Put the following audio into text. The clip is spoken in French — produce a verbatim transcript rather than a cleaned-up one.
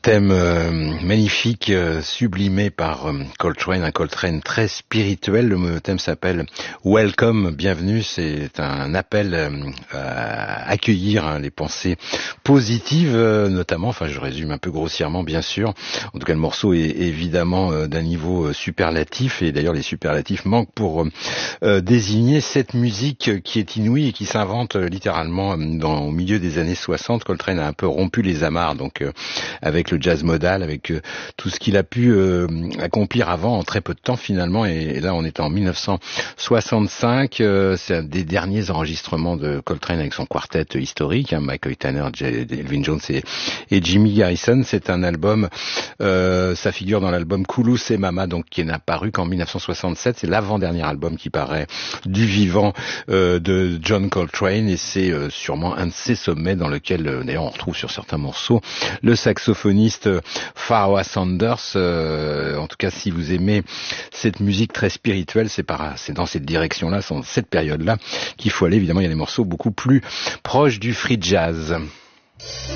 thème euh, magnifique, euh, sublimé par euh, Coltrane, un Coltrane très spirituel. Le thème s'appelle Welcome, bienvenue. C'est un appel euh, à accueillir hein, les pensées positives, euh, notamment, enfin je résume un peu grossièrement bien sûr. En tout cas le morceau est évidemment euh, d'un niveau euh, superlatif, et d'ailleurs les superlatifs manquent pour euh, euh, désigner cette musique qui est inouïe et qui s'invente euh, littéralement dans, au milieu des années soixante. Coltrane a un peu rompu les amarres, donc euh, avec le jazz modal, avec euh, tout ce qu'il a pu euh, accomplir avant en très peu de temps finalement, et, et là on est en dix-neuf cent soixante-cinq, euh, c'est un des derniers enregistrements de Coltrane avec son quartet historique, hein, Michael Tanner, J- Elvin Jones et, et Jimmy Garrison. C'est un album, euh, ça figure dans l'album Koulous et Mama, donc qui n'a paru qu'en dix-neuf cent soixante-sept. C'est l'avant-dernier album qui paraît du vivant euh, de John Coltrane, et c'est euh, sûrement un de ses sommets dans lequel, euh, d'ailleurs on retrouve sur certains morceaux le saxophoniste Pharoah Sanders. Euh, en tout cas, si vous aimez cette musique très spirituelle, c'est par, c'est dans cette direction-là, dans cette période-là qu'il faut aller. Évidemment, il y a des morceaux beaucoup plus proches du free jazz.